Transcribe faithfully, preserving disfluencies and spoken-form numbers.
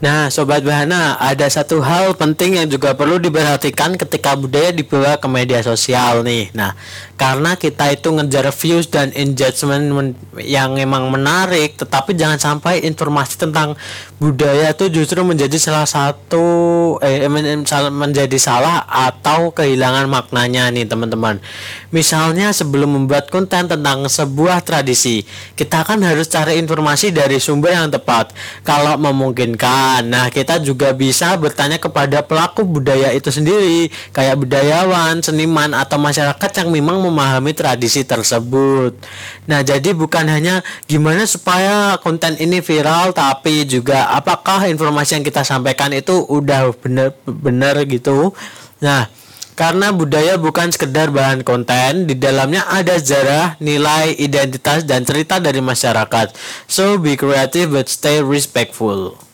Nah, Sobat Bahana, ada satu hal penting yang juga perlu diperhatikan ketika budaya dibawa ke media sosial nih. Nah, karena kita itu ngejar views dan engagement men- yang emang menarik, tetapi jangan sampai informasi tentang budaya itu justru menjadi salah satu eh men- sal- menjadi salah atau kehilangan maknanya nih, teman-teman. Misalnya sebelum membuat konten tentang sebuah tradisi, kita kan harus cari informasi dari sumber yang tepat. Kalau memungkinkan, nah kita juga bisa bertanya kepada pelaku budaya itu sendiri, kayak budayawan, seniman, atau masyarakat yang memang memahami tradisi tersebut. Nah, jadi bukan hanya gimana supaya konten ini viral, tapi juga apakah informasi yang kita sampaikan itu udah benar-benar gitu. Nah, karena budaya bukan sekedar bahan konten, di dalamnya ada sejarah, nilai, identitas, dan cerita dari masyarakat. So be creative but stay respectful.